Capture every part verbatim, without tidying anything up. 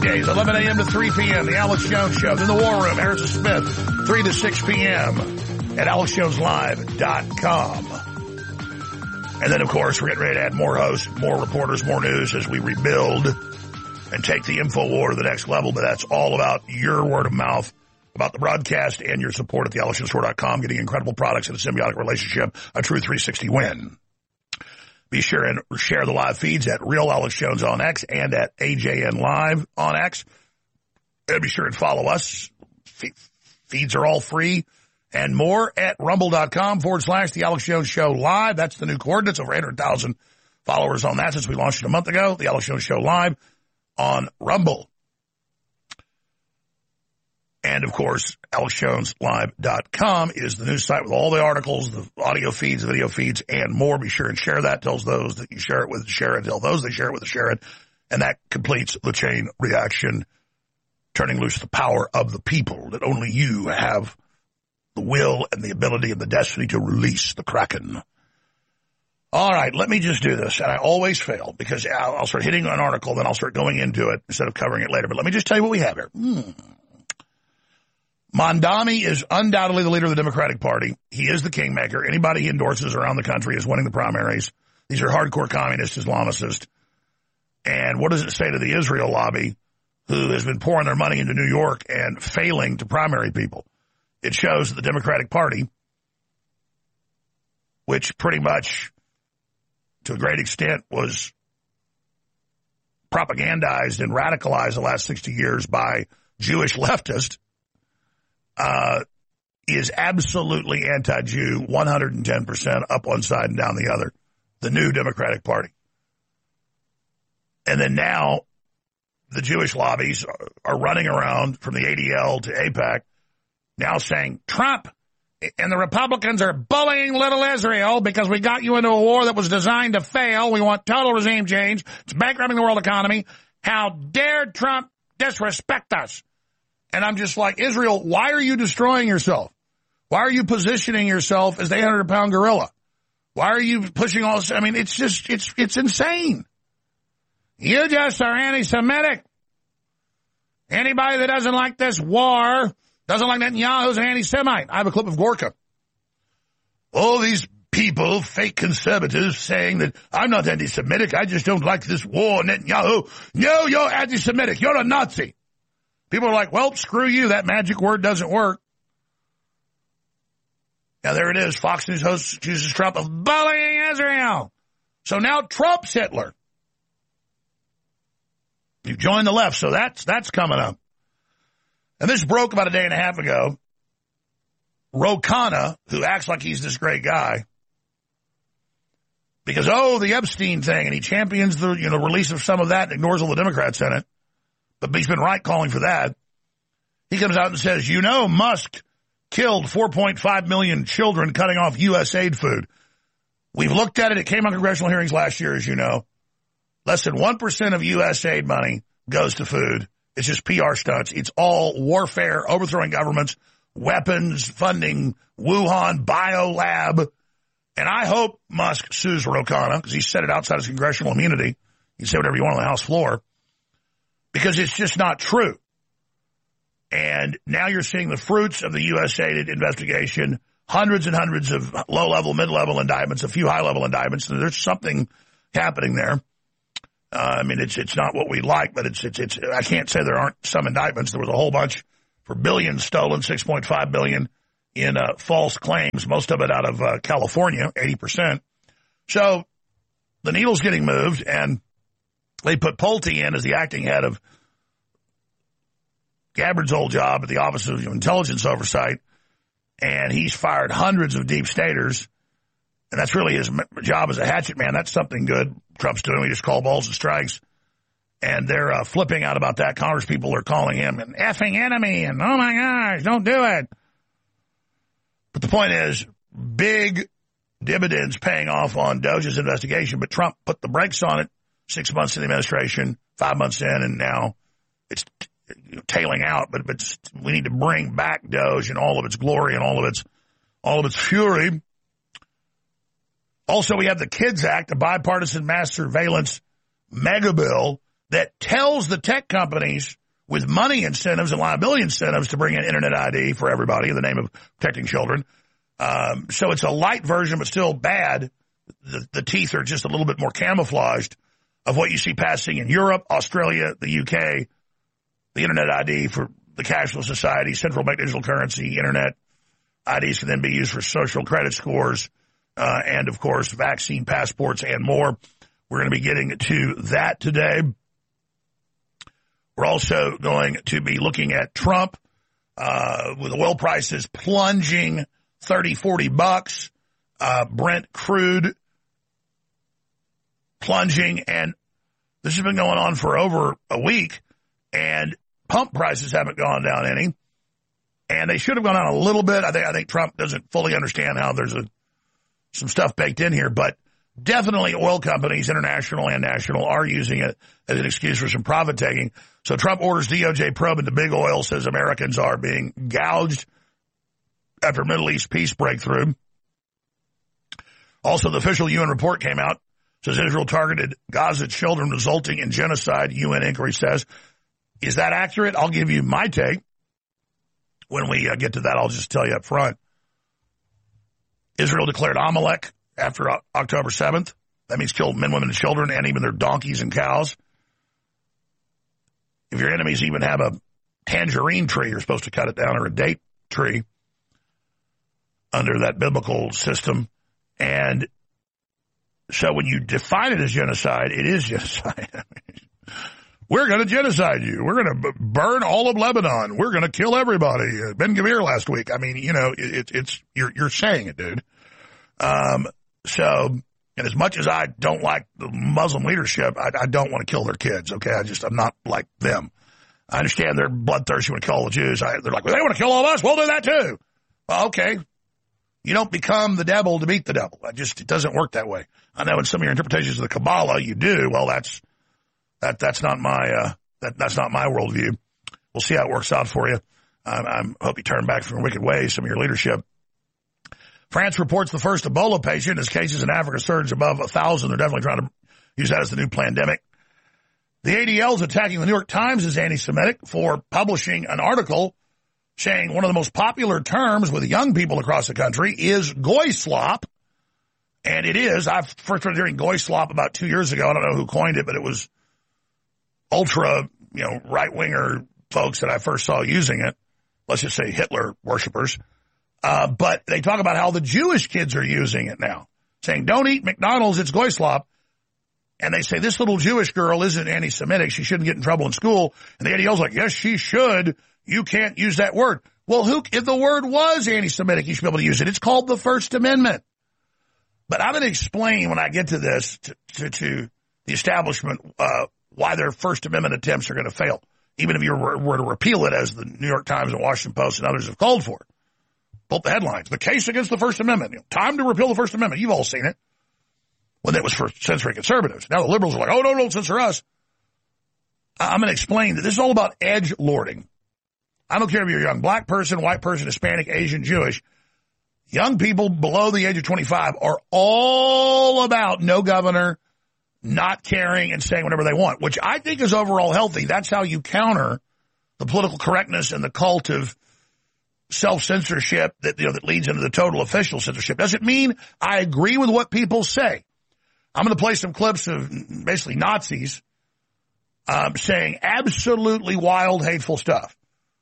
weekdays, eleven a.m. to three p.m., The Alex Jones Show. Then The War Room, Harrison Smith, three to six p.m. at alex jones live dot com. And then, of course, we're getting ready to add more hosts, more reporters, more news as we rebuild and take the info war to the next level. But that's all about your word of mouth about the broadcast and your support at the alex jones store dot com, getting incredible products in a symbiotic relationship, a true three sixty win. Be sure and share the live feeds at Real Alex Jones on X and at A J N Live on X. And be sure and follow us. Feeds are all free and more at rumble.com forward slash The Alex Jones Show Live. That's the new coordinates. Over eight hundred thousand followers on that since we launched it a month ago. The Alex Jones Show Live on Rumble. And, of course, alex jones live dot com is the news site with all the articles, the audio feeds, video feeds, and more. Be sure and share that. Tells those that you share it with, share it. Tell those they share it with, share it. And that completes the chain reaction, turning loose the power of the people, that only you have the will and the ability and the destiny to release the Kraken. All right, let me just do this. And I always fail because I'll, I'll start hitting an article, then I'll start going into it instead of covering it later. But let me just tell you what we have here. Hmm. Mamdani is undoubtedly the leader of the Democratic Party. He is the kingmaker. Anybody he endorses around the country is winning the primaries. These are hardcore communist Islamicists. And what does it say to the Israel lobby, who has been pouring their money into New York and failing to primary people? It shows that the Democratic Party, which pretty much, to a great extent, was propagandized and radicalized the last sixty years by Jewish leftists, Uh, is absolutely anti-Jew, one hundred ten percent up one side and down the other, the new Democratic Party. And then now the Jewish lobbies are running around from the A D L to AIPAC now saying Trump and the Republicans are bullying little Israel because we got you into a war that was designed to fail. We want total regime change. It's bankrupting the world economy. How dare Trump disrespect us? And I'm just like, Israel, why are you destroying yourself? Why are you positioning yourself as the eight hundred pound gorilla? Why are you pushing all this? I mean, it's just, it's, it's insane. You just are anti-Semitic. Anybody that doesn't like this war, doesn't like Netanyahu's an anti-Semite. I have a clip of Gorka. All these people, fake conservatives, saying that I'm not anti-Semitic. I just don't like this war, Netanyahu. No, you're anti-Semitic. You're a Nazi. People are like, well, screw you. That magic word doesn't work. Now, there it is. Fox News host accuses Trump of bullying Israel. So now Trump's Hitler. You've joined the left, so that's that's coming up. And this broke about a day and a half ago. Ro Khanna, who acts like he's this great guy, because, oh, the Epstein thing, and he champions the you know release of some of that and ignores all the Democrats in it. But he's been right calling for that. He comes out and says, you know, Musk killed four point five million children cutting off U S aid food. We've looked at it. It came on congressional hearings last year, as you know. Less than one percent of U S aid money goes to food. It's just P R stunts. It's all warfare, overthrowing governments, weapons, funding, Wuhan biolab. And I hope Musk sues Ro Khanna because he said it outside his congressional immunity. You can say whatever you want on the House floor. Because it's just not true. And now you're seeing the fruits of the U S aided investigation, hundreds and hundreds of low-level, mid-level indictments, a few high-level indictments. And there's something happening there. Uh, I mean, it's it's not what we like, but it's, it's, it's, I can't say there aren't some indictments. There was a whole bunch for billions stolen, six point five billion in uh, false claims, most of it out of uh, California, eighty percent. So the needle's getting moved, and they put Pulte in as the acting head of Gabbard's old job at the Office of Intelligence Oversight, and he's fired hundreds of deep staters, and that's really his job as a hatchet man. That's something good Trump's doing. We just call balls and strikes, and they're uh, flipping out about that. Congress people are calling him an effing enemy, and oh my gosh, don't do it. But the point is, big dividends paying off on Doge's investigation, but Trump put the brakes on it. Six months in the administration, five months in, and now it's you know, tailing out. But but we need to bring back Doge and all of its glory and all of its all of its fury. Also, we have the KIDS Act, a bipartisan mass surveillance mega bill that tells the tech companies with money incentives and liability incentives to bring in Internet I D for everybody in the name of protecting children. Um, so it's a light version, but still bad. The, the teeth are just a little bit more camouflaged of what you see passing in Europe, Australia, the U K, the Internet I D for the cashless society, central bank digital currency, Internet I Ds can then be used for social credit scores, uh, and, of course, vaccine passports and more. We're going to be getting to that today. We're also going to be looking at Trump uh, with oil prices plunging thirty, forty bucks, uh, Brent crude plunging, and this has been going on for over a week, and pump prices haven't gone down any, and they should have gone down a little bit. I think I think Trump doesn't fully understand how there's a, some stuff baked in here, but definitely oil companies, international and national, are using it as an excuse for some profit taking. So Trump orders D O J probe into big oil, says Americans are being gouged after Middle East peace breakthrough. Also, the official U N report came out, says Israel targeted Gaza children resulting in genocide, U N inquiry says. Is that accurate? I'll give you my take. When we uh, get to that, I'll just tell you up front. Israel declared Amalek after uh, October seventh. That means kill men, women, and children, and even their donkeys and cows. If your enemies even have a tangerine tree, you're supposed to cut it down, or a date tree under that biblical system. And so when you define it as genocide, it is genocide. We're going to genocide you. We're going to burn all of Lebanon. We're going to kill everybody. Ben Gvir last week. I mean, you know, it, it's you're you're saying it, dude. Um, so, and as much as I don't like the Muslim leadership, I, I don't want to kill their kids. Okay, I just I'm not like them. I understand they're bloodthirsty when they kill all the Jews. I, they're like, well, they want to kill all of us. We'll do that too. Well, okay. You don't become the devil to beat the devil. I just it doesn't work that way. I know in some of your interpretations of the Kabbalah you do. Well, that's that that's not my uh, that that's not my worldview. We'll see how it works out for you. I hope you turn back from your wicked ways, some of your leadership. France reports the first Ebola patient as cases in Africa surge above one thousand. They're definitely trying to use that as the new pandemic. The A D L is attacking the New York Times as anti-Semitic for publishing an article saying one of the most popular terms with young people across the country is goy slop. And it is. I first started hearing goy slop about two years ago. I don't know who coined it, but it was ultra, you know, right-winger folks that I first saw using it. Let's just say Hitler worshipers. Uh, but they talk about how the Jewish kids are using it now, saying, don't eat McDonald's, it's goy slop. And they say, this little Jewish girl isn't anti-Semitic. She shouldn't get in trouble in school. And the A D L's like, yes, she should. You can't use that word. Well, who, if the word was anti-Semitic, you should be able to use it. It's called the First Amendment. But I'm going to explain when I get to this to, to, to the establishment uh, why their First Amendment attempts are going to fail, even if you were, were to repeal it as the New York Times and Washington Post and others have called for. Both the headlines, the case against the First Amendment. You know, time to repeal the First Amendment. You've all seen it. When it was for censoring conservatives. Now the liberals are like, oh, no, don't censor us. I'm going to explain that this is all about edge lording. I don't care if you're a young black person, white person, Hispanic, Asian, Jewish. Young people below the age of twenty-five are all about no governor, not caring, and saying whatever they want, which I think is overall healthy. That's how you counter the political correctness and the cult of self-censorship that, you know, that leads into the total official censorship. Doesn't mean I agree with what people say. I'm going to play some clips of basically Nazis um, saying absolutely wild, hateful stuff.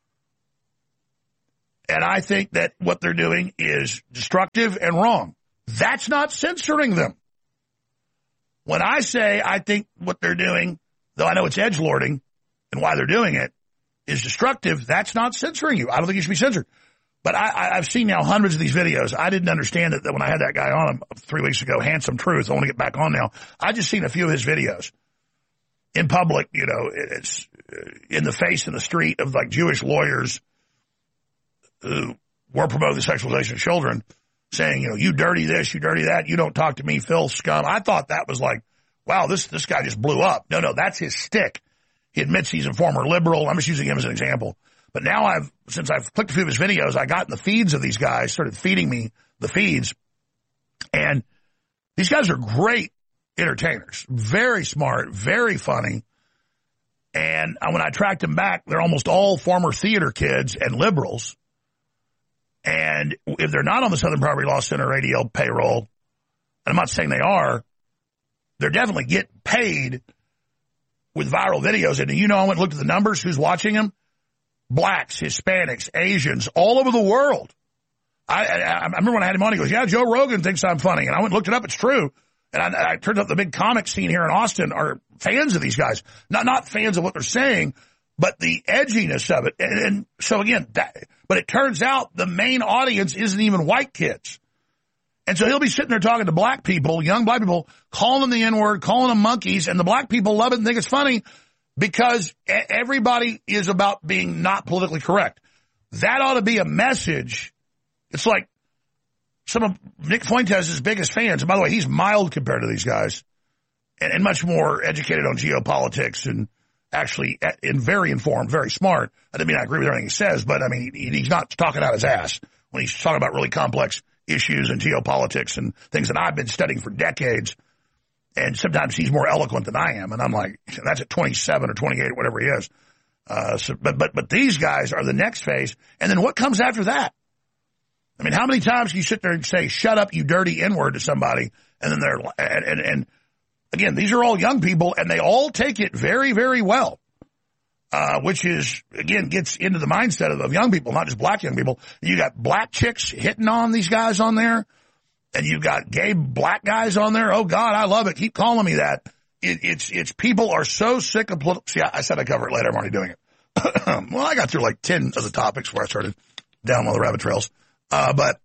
And I think that what they're doing is destructive and wrong. That's not censoring them. When I say I think what they're doing, though I know it's edgelording and why they're doing it, is destructive, that's not censoring you. I don't think you should be censored. But I, I, I've seen now hundreds of these videos. I didn't understand it that when I had that guy on him three weeks ago, Handsome Truth. I want to get back on now. I just seen a few of his videos in public. You know, it's in the face in the street of like Jewish lawyers who were promoting the sexualization of children, saying, you know, you dirty this, you dirty that, you don't talk to me, Phil scum. I thought that was like, wow, this this guy just blew up. No, no, that's his stick. He admits he's a former liberal. I'm just using him as an example. But now I've, since I've clicked a few of his videos, I got in the feeds of these guys, started feeding me the feeds. And these guys are great entertainers, very smart, very funny. And when I tracked them back, they're almost all former theater kids and liberals. And if they're not on the Southern Poverty Law Center A D L payroll, and I'm not saying they are, they're definitely getting paid with viral videos. And you know, I went and looked at the numbers, who's watching them? Blacks, Hispanics, Asians, all over the world. I, I, I remember when I had him on, he goes, yeah, Joe Rogan thinks I'm funny. And I went and looked it up. It's true. And I, I turned out the big comic scene here in Austin are fans of these guys. Not not fans of what they're saying, but the edginess of it. And, and so, again, that, but it turns out the main audience isn't even white kids. And so he'll be sitting there talking to black people, young black people, calling them the N-word, calling them monkeys, and the black people love it and think it's funny because everybody is about being not politically correct. That ought to be a message. It's like some of Nick Fuentes' biggest fans, and by the way, he's mild compared to these guys, and, and much more educated on geopolitics and actually and very informed, very smart. I didn't mean I agree with everything he says, but I mean, he, he's not talking out his ass when he's talking about really complex issues and geopolitics and things that I've been studying for decades. And sometimes he's more eloquent than I am. And I'm like, that's at twenty-seven or twenty-eight, whatever he is. Uh, so, but, but, but these guys are the next phase. And then what comes after that? I mean, how many times can you sit there and say, shut up, you dirty N-word to somebody? And then they're, and, and, and again, these are all young people and they all take it very, very well. Uh, which is, again, gets into the mindset of, of young people, not just black young people. You got black chicks hitting on these guys on there, and you've got gay black guys on there. Oh, God, I love it. Keep calling me that. It, it's, it's people are so sick of political. See, I, I said I'd cover it later. I'm already doing it. Well, I got through like ten of the topics before I started down all the rabbit trails. Uh, but,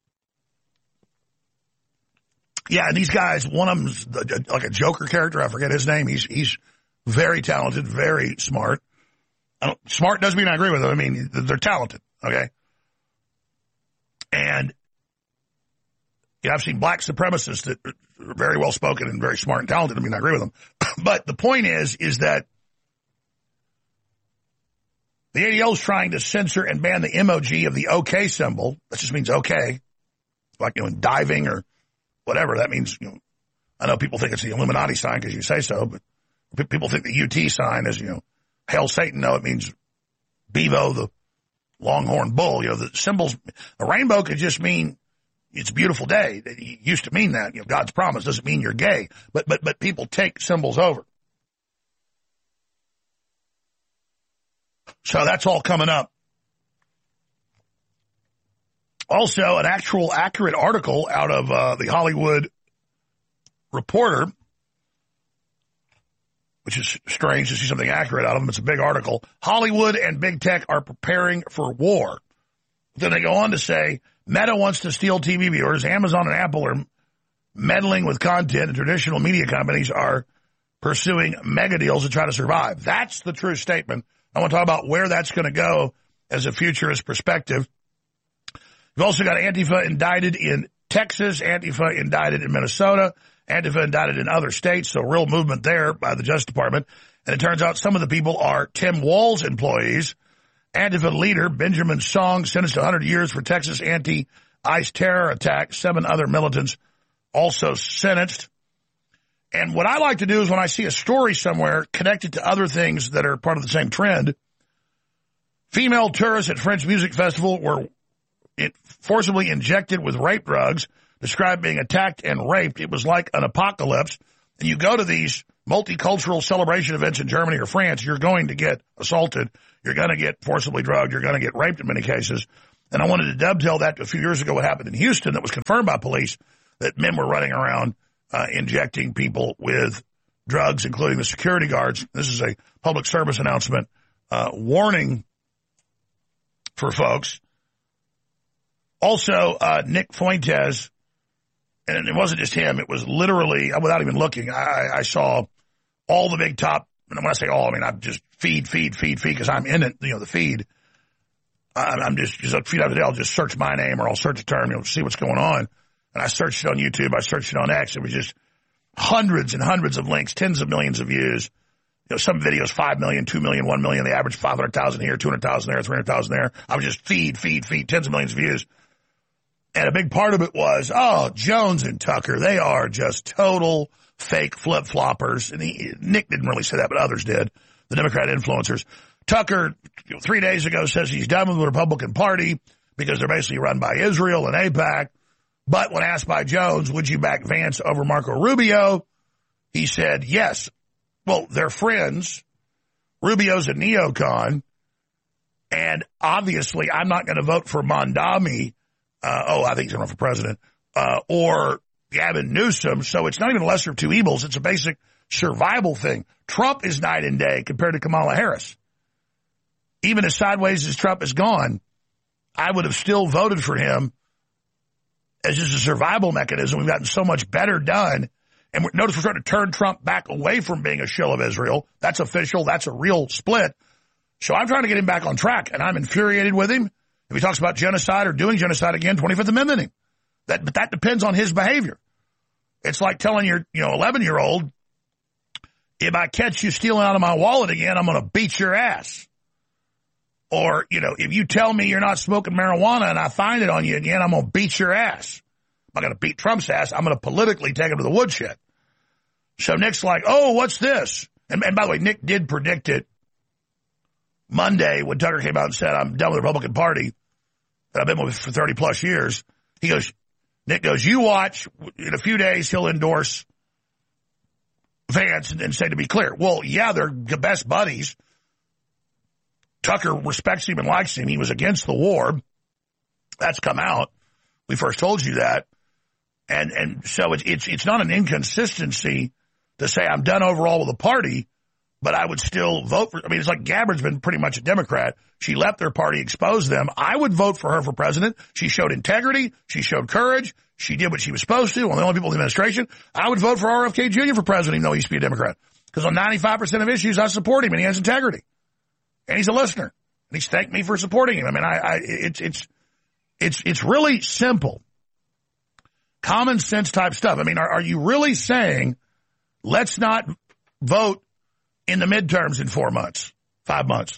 yeah, and these guys, one of them's the, like a Joker character. I forget his name. He's, he's very talented, very smart. I don't, smart doesn't mean I agree with them. I mean, they're talented, okay? And you know, I've seen black supremacists that are very well spoken and very smart and talented. I mean, I agree with them. But the point is, is that the A D L is trying to censor and ban the emoji of the OK symbol. That just means okay. Like, you know, in diving or whatever. That means, you know, I know people think it's the Illuminati sign because you say so, but people think the U T sign is, you know, Hail Satan. No, it means Bevo, the longhorn bull. You know, the symbols, a rainbow could just mean it's a beautiful day. It used to mean that. You know, God's promise doesn't mean you're gay. But, but, but people take symbols over. So that's all coming up. Also, an actual accurate article out of uh, the Hollywood Reporter, which is strange to see something accurate out of them. It's a big article. Hollywood and big tech are preparing for war. Then they go on to say, Meta wants to steal T V viewers. Amazon and Apple are meddling with content, and traditional media companies are pursuing mega deals to try to survive. That's the true statement. I want to talk about where that's going to go as a futurist perspective. You've also got Antifa indicted in Texas, Antifa indicted in Minnesota, Antifa indicted in other states, so real movement there by the Justice Department. And it turns out some of the people are Tim Walz employees. Antifa leader Benjamin Song sentenced to one hundred years for Texas anti-ICE terror attack. Seven other militants also sentenced. And what I like to do is when I see a story somewhere connected to other things that are part of the same trend, female tourists at French music festival were forcibly injected with rape drugs, described being attacked and raped. It was like an apocalypse. And you go to these multicultural celebration events in Germany or France, you're going to get assaulted. You're going to get forcibly drugged. You're going to get raped in many cases. And I wanted to dovetail that to a few years ago what happened in Houston that was confirmed by police that men were running around uh, injecting people with drugs, including the security guards. This is a public service announcement uh, warning for folks. Also, uh, Nick Fuentes, and it wasn't just him, it was literally, without even looking, I, I saw all the big top, and when I say all, I mean, I'm just feed, feed, feed, feed, because I'm in it, you know, the feed. I'm, I'm just, just a feed out of the day, I'll just search my name or I'll search a term, you know, see what's going on. And I searched it on YouTube, I searched it on X, it was just hundreds and hundreds of links, tens of millions of views. You know, some videos, five million, two million, one million, they average five hundred thousand here, two hundred thousand there, three hundred thousand there. I was just feed, feed, feed, tens of millions of views. And a big part of it was, oh, Jones and Tucker, they are just total fake flip-floppers. And he, Nick didn't really say that, but others did. the Democrat influencers. Tucker, three days ago, says he's done with the Republican Party because they're basically run by Israel and AIPAC. But when asked by Jones, would you back Vance over Marco Rubio? He said, yes. Well, they're friends. Rubio's a neocon. And obviously, I'm not going to vote for Mondami. Uh, oh, I think he's going to run for president. Uh, or Gavin Newsom. So it's not even a lesser of two evils. It's a basic survival thing. Trump is night and day compared to Kamala Harris. Even as sideways as Trump is gone, I would have still voted for him as just a survival mechanism. We've gotten so much better done. And we're, notice we're trying to turn Trump back away from being a shill of Israel. That's official. That's a real split. So I'm trying to get him back on track, and I'm infuriated with him. If he talks about genocide or doing genocide again, twenty-fifth Amendment him. That, but that depends on his behavior. It's like telling your, you know, eleven-year-old, if I catch you stealing out of my wallet again, I'm going to beat your ass. Or, you know, if you tell me you're not smoking marijuana and I find it on you again, I'm going to beat your ass. I'm not going to beat Trump's ass. I'm going to politically take him to the woodshed. So Nick's like, oh, what's this? And, and by the way, Nick did predict it Monday when Tucker came out and said, I'm done with the Republican Party that I've been with for thirty plus years. He goes, Nick goes, you watch. In a few days, he'll endorse Vance and, and say, to be clear, well, yeah, they're the best buddies. Tucker respects him and likes him. He was against the war. That's come out. We first told you that. And and so it's it's it's not an inconsistency to say I'm done overall with the party, but I would still vote for, I mean, it's like Gabbard's been pretty much a Democrat. She left their party, exposed them. I would vote for her for president. She showed integrity. She showed courage. She did what she was supposed to. One of the only people in the administration. I would vote for R F K Junior for president, even though he used to be a Democrat. Because on ninety-five percent of issues, I support him, and he has integrity. And he's a listener. And he's thanked me for supporting him. I mean, I, I it's it's it's it's really simple. Common sense type stuff. I mean, are, are you really saying, let's not vote in the midterms in four months, five months?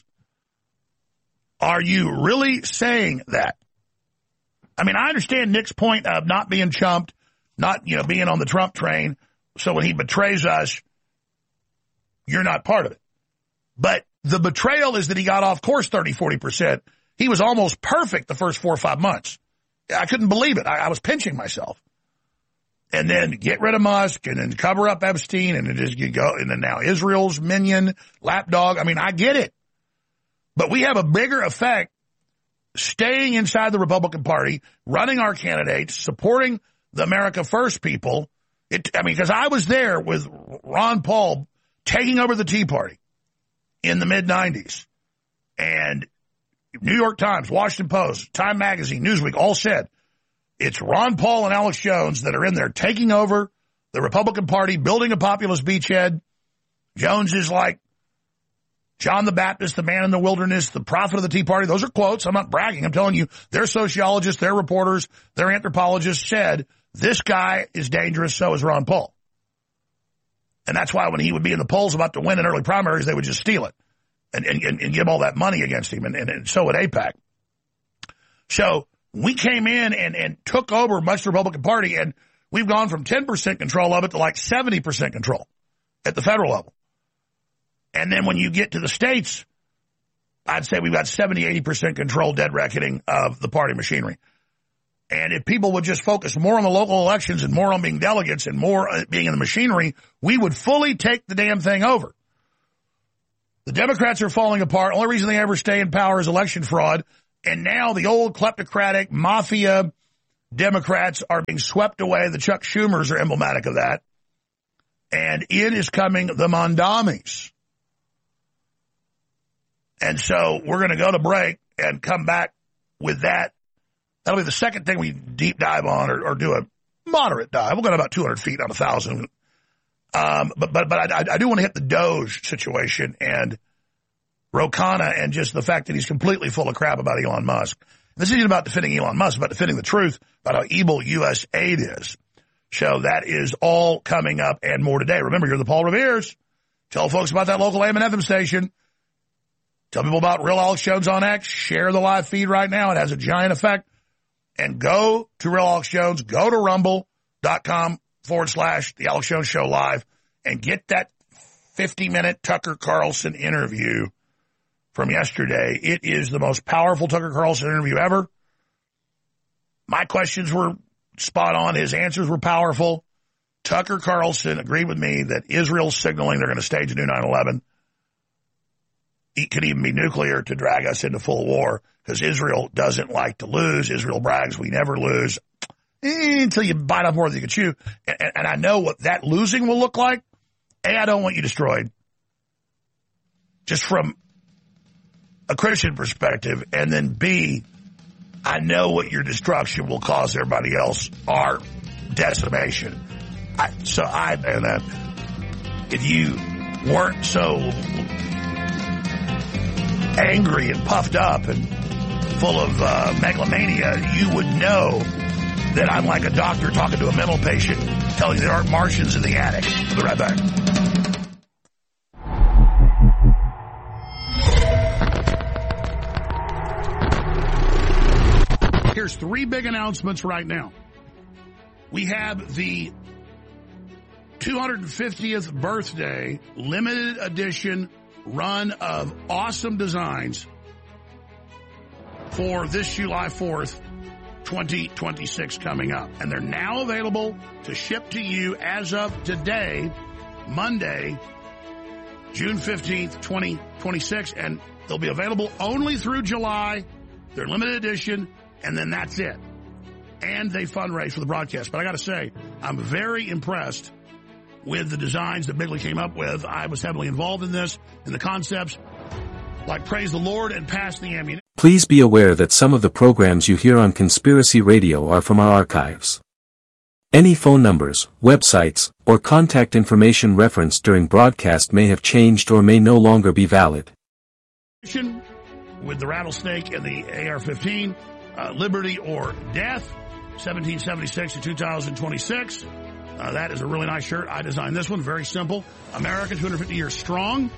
Are you really saying that? I mean, I understand Nick's point of not being chumped, not, you know, being on the Trump train. So when he betrays us, you're not part of it. But the betrayal is that he got off course thirty, forty percent. He was almost perfect the first four or five months. I couldn't believe it. I, I was pinching myself. And then get rid of Musk and then cover up Epstein and then just you go. And then now Israel's minion, lapdog. I mean, I get it. But we have a bigger effect staying inside the Republican Party, running our candidates, supporting the America First people. It, I mean, because I was there with Ron Paul taking over the Tea Party in the mid nineties. And New York Times, Washington Post, Time Magazine, Newsweek all said, it's Ron Paul and Alex Jones that are in there taking over the Republican Party, building a populist beachhead. Jones is like John the Baptist, the man in the wilderness, the prophet of the Tea Party. Those are quotes. I'm not bragging. I'm telling you, their sociologists, their reporters, their anthropologists said, this guy is dangerous, so is Ron Paul. And that's why when he would be in the polls about to win in early primaries, they would just steal it and, and, and give all that money against him, and, and, and so would AIPAC. So we came in and, and took over much of the Republican Party, and we've gone from ten percent control of it to like seventy percent control at the federal level. And then when you get to the states, I'd say we've got seventy, eighty percent control, dead reckoning of the party machinery. And if people would just focus more on the local elections and more on being delegates and more being in the machinery, we would fully take the damn thing over. The Democrats are falling apart. Only reason they ever stay in power is election fraud. And now the old kleptocratic mafia Democrats are being swept away. The Chuck Schumers are emblematic of that. And in is coming the Mondamis. And so we're going to go to break and come back with that. That'll be the second thing we deep dive on, or, or do a moderate dive. We'll go about two hundred feet on one thousand. Um, but but but I, I do want to hit the Doge situation and Ro Khanna and just the fact that he's completely full of crap about Elon Musk. This isn't about defending Elon Musk, it's about defending the truth about how evil U S aid is. So that is all coming up and more today. Remember, you're the Paul Revere's. Tell folks about that local A M and F M station. Tell people about Real Alex Jones on X. Share the live feed right now. It has a giant effect. And go to Real Alex Jones. Go to rumble.com forward slash the Alex Jones Show live and get that fifty-minute Tucker Carlson interview from yesterday. It is the most powerful Tucker Carlson interview ever. My questions were spot on. His answers were powerful. Tucker Carlson agreed with me that Israel's signaling they're going to stage a new nine eleven. It could even be nuclear to drag us into full war because Israel doesn't like to lose. Israel brags, we never lose. Eh, until you bite off more than you can chew. And, and, and I know what that losing will look like. A, I don't want you destroyed. Just from a Christian perspective. And then B, I know what your destruction will cause everybody else, our decimation. I, so I, and uh, if you weren't so angry and puffed up and full of uh, megalomania, you would know that I'm like a doctor talking to a mental patient, telling you there aren't Martians in the attic. We'll be right back. Here's three big announcements right now. We have the two hundred fiftieth birthday limited edition run of awesome designs for this July fourth, twenty twenty-six coming up. And they're now available to ship to you as of today, Monday, June fifteenth, twenty twenty-six. And they'll be available only through July. They're limited edition, and then that's it. And they fundraise for the broadcast. But I got to say, I'm very impressed with the designs that Bigley came up with. I was heavily involved in this, and the concepts like Praise the Lord and Pass the Ammunition. Please be aware that some of the programs you hear on Conspiracy Radio are from our archives. Any phone numbers, websites, or contact information referenced during broadcast may have changed or may no longer be valid. With the Rattlesnake and the A R fifteen, uh, Liberty or Death, seventeen seventy-six to two thousand twenty-six. Uh, that is a really nice shirt. I designed this one. Very simple. America two hundred fifty years strong.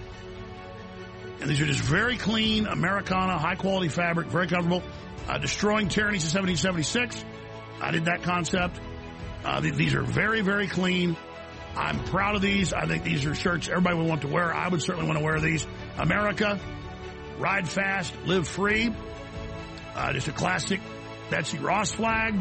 And these are just very clean, Americana, high-quality fabric, very comfortable. Uh, Destroying Tyranny since seventeen seventy-six. I did that concept. Uh, th- these are very, very clean. I'm proud of these. I think these are shirts everybody would want to wear. I would certainly want to wear these. America, Ride Fast, Live Free. Uh, just a classic Betsy Ross flag.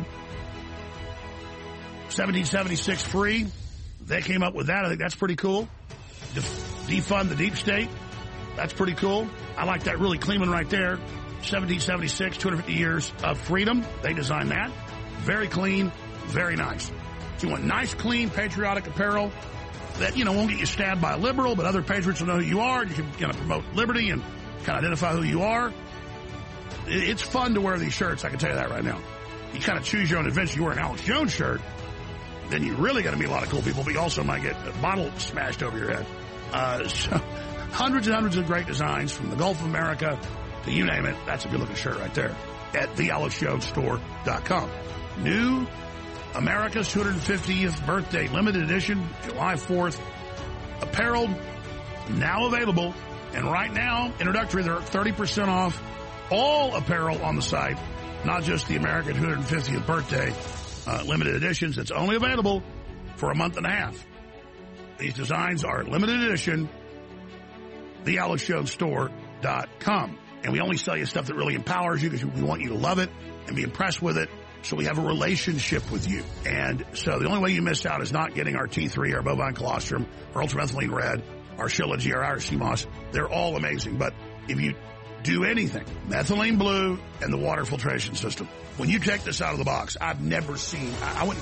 seventeen seventy-six free. They came up with that. I think that's pretty cool. Def- defund the deep state. That's pretty cool. I like that really clean one right there. seventeen seventy-six, two hundred fifty years of freedom. They designed that. Very clean, very nice. If you want nice, clean, patriotic apparel that, you know, won't get you stabbed by a liberal, but other patriots will know who you are. You can kind of promote liberty and kind of identify who you are. It's fun to wear these shirts, I can tell you that right now. You kind of choose your own adventure. You wear an Alex Jones shirt, then you really got to meet a lot of cool people, but you also might get a bottle smashed over your head. Uh, so hundreds and hundreds of great designs from the Gulf of America to you name it. That's a good-looking shirt right there at the alex jones store dot com. New America's two hundred fiftieth birthday limited edition, July fourth, apparel now available. And right now, introductory, they're thirty percent off all apparel on the site, not just the American two hundred fiftieth birthday uh, limited editions. It's only available for a month and a half. These designs are limited edition, the alex jones store dot com. And we only sell you stuff that really empowers you because we want you to love it and be impressed with it. So we have a relationship with you. And so the only way you miss out is not getting our T three, our bovine colostrum, our ultramethylene red, our Shilajit, our Irish sea moss. They're all amazing. But if you do anything, methylene blue and the water filtration system, when you take this out of the box, I've never seen, I, I wouldn't